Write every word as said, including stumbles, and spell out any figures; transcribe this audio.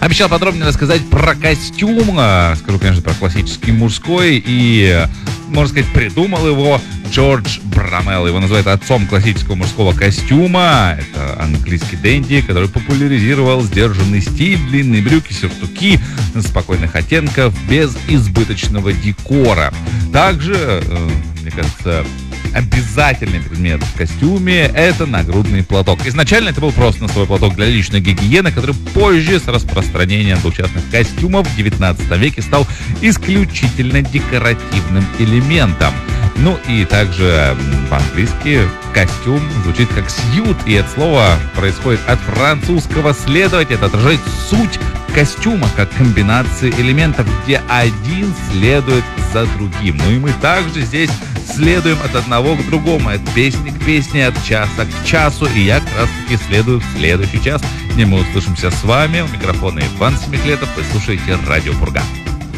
Обещал подробнее рассказать про костюм. Скажу, конечно, про классический мужской. И, можно сказать, придумал его Джордж Брамелл. Его называют отцом классического мужского костюма. Это английский денди, который популяризировал сдержанный стиль, длинные брюки, сюртуки спокойных оттенков, без избыточного декора. Также, мне кажется, обязательный предмет в костюме — это нагрудный платок. Изначально это был просто носовой платок для личной гигиены, который позже с распространением двухчастных костюмов в девятнадцатом веке стал исключительно декоративным элементом. Ну и также по-английски костюм звучит как сьют, и это слово происходит от французского следовать. Это отражает суть костюма как комбинации элементов, где один следует за другим. Ну и мы также здесь следуем от одного к другому, от песни к песне, от часа к часу, и я как раз таки следую в следующий час, где мы услышимся с вами. У микрофона Иван Семиклетов. Вы слушаете Радио Пурга.